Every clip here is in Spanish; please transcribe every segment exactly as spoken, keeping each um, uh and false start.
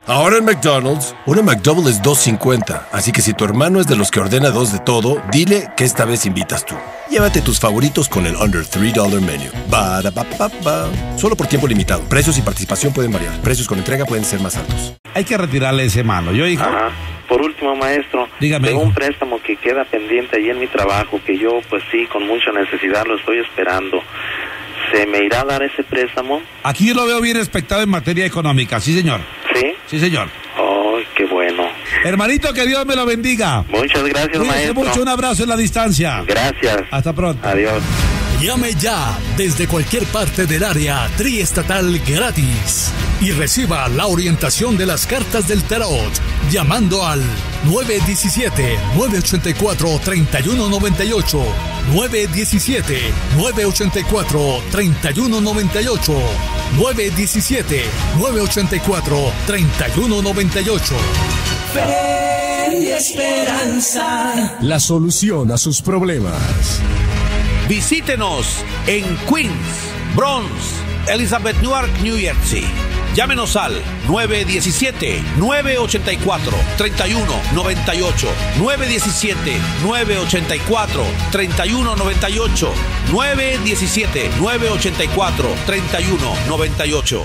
Ahora en McDonald's, una McDouble es dos cincuenta, así que si tu hermano es de los que ordena dos de todo, dile que esta vez invitas tú. Llévate tus favoritos con el Under tres dollar Menu. Ba-da-ba-ba-ba. Solo por tiempo limitado. Precios y participación pueden variar. Precios con entrega pueden ser más altos. Hay que retirarle ese mano. ¿Yo, hijo? Ajá. Por último, maestro, dígame, tengo hijo. un préstamo que queda pendiente ahí en mi trabajo, que yo, pues sí, con mucha necesidad lo estoy esperando. ¿Se me irá a dar ese préstamo? Aquí yo lo veo bien expectado en materia económica, sí, señor. ¿Sí? Sí, señor. ¡Oh, qué bueno! Hermanito, que Dios me lo bendiga. Muchas gracias, Cuídese maestro. mucho, un abrazo en la distancia. Gracias. Hasta pronto. Adiós. Llame ya desde cualquier parte del área triestatal gratis y reciba la orientación de las cartas del tarot llamando al nueve uno siete, nueve ocho cuatro, tres uno nueve ocho, nueve uno siete, nueve ocho cuatro, tres uno nueve ocho, nueve uno siete, nueve ocho cuatro, tres uno nueve ocho. Fe y esperanza. La solución a sus problemas. Visítenos en Queens, Bronx, Elizabeth, Newark, New Jersey. Llámenos al nueve uno siete, nueve ocho cuatro, tres uno nueve ocho, nueve uno siete, nueve ocho cuatro, tres uno nueve ocho, nueve uno siete, nueve ocho cuatro, tres uno nueve ocho.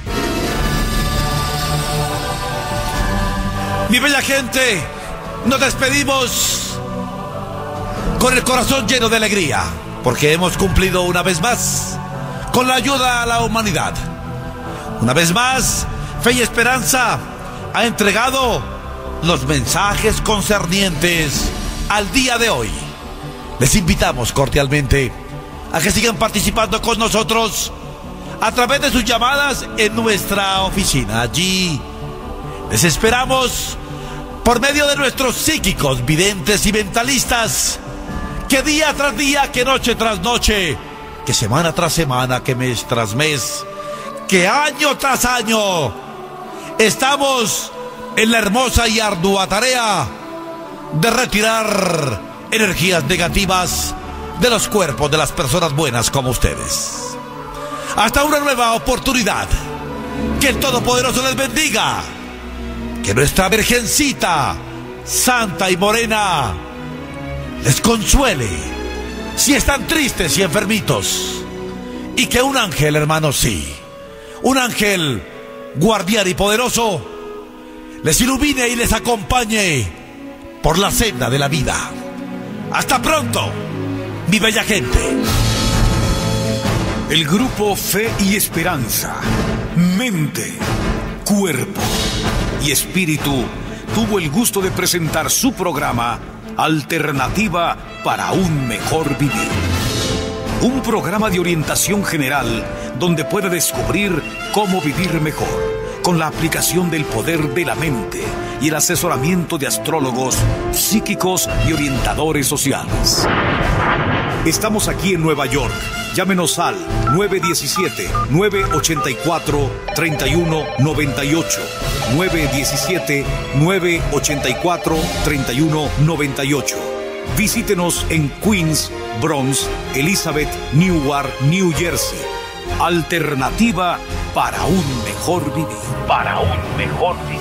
Mi bella gente, nos despedimos con el corazón lleno de alegría, porque hemos cumplido una vez más con la ayuda a la humanidad. Una vez más, Fe y Esperanza ha entregado los mensajes concernientes al día de hoy. Les invitamos cordialmente a que sigan participando con nosotros a través de sus llamadas en nuestra oficina. Allí les esperamos por medio de nuestros psíquicos, videntes y mentalistas, que día tras día, que noche tras noche, que semana tras semana, que mes tras mes, que año tras año, estamos en la hermosa y ardua tarea de retirar energías negativas de los cuerpos de las personas buenas como ustedes. Hasta una nueva oportunidad. Que el Todopoderoso les bendiga. Que nuestra Virgencita Santa y Morena les consuele si están tristes y enfermitos. Y que un ángel, hermano, sí, un ángel guardián y poderoso les ilumine y les acompañe por la senda de la vida. Hasta pronto, mi bella gente. El grupo Fe y Esperanza, mente, cuerpo y espíritu tuvo el gusto de presentar su programa Alternativa para un mejor vivir. Un programa de orientación general donde puede descubrir cómo vivir mejor con la aplicación del poder de la mente y el asesoramiento de astrólogos, psíquicos y orientadores sociales. Estamos aquí en Nueva York. Llámenos al nueve uno siete, nueve ocho cuatro, tres uno nueve ocho, nueve uno siete, nueve ocho cuatro, tres uno nueve ocho. Visítenos en Queens, Bronx, Elizabeth, Newark, New Jersey. Alternativa para un mejor vivir. Para un mejor vivir.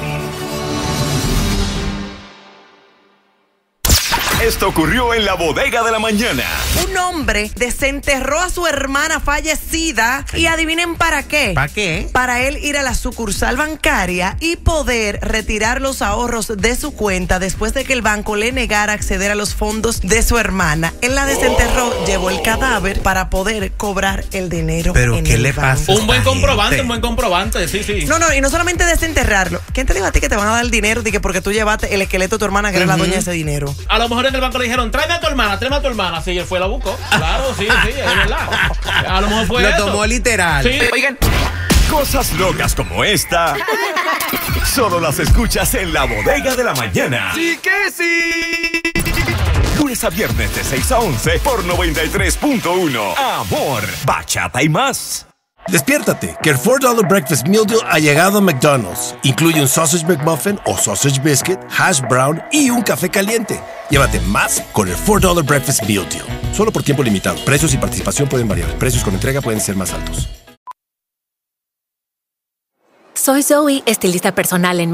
Esto ocurrió en la bodega de la mañana. Un hombre desenterró a su hermana fallecida y adivinen para qué. ¿Para qué? Para él ir a la sucursal bancaria y poder retirar los ahorros de su cuenta después de que el banco le negara acceder a los fondos de su hermana. Él la desenterró, oh. llevó el cadáver para poder cobrar el dinero. ¿Pero en qué el le banco. pasa? Un buen comprobante, un buen comprobante, sí, sí. No, no, y no solamente desenterrarlo. ¿Quién te dijo a ti que te van a dar el dinero? Dije, porque tú llevaste el esqueleto de tu hermana, que uh-huh. era la dueña de ese dinero. A lo mejor en el banco le dijeron, tráeme a tu hermana, tráeme a tu hermana. Sí, él fue y la buscó. Claro, sí, sí, es verdad. A lo mejor fue Lo eso. tomó literal. Sí. Oigan, cosas locas como esta solo las escuchas en la bodega de la mañana. ¡Sí que sí! Lunes a viernes de seis a once por noventa y tres punto uno. Amor, bachata y más. Despiértate, que el cuatro dollar Breakfast Meal Deal ha llegado a McDonald's. Incluye un Sausage McMuffin o Sausage Biscuit, Hash Brown y un café caliente. Llévate más con el cuatro dollar Breakfast Meal Deal. Solo por tiempo limitado. Precios y participación pueden variar. Precios con entrega pueden ser más altos. Soy Zoe, estilista personal en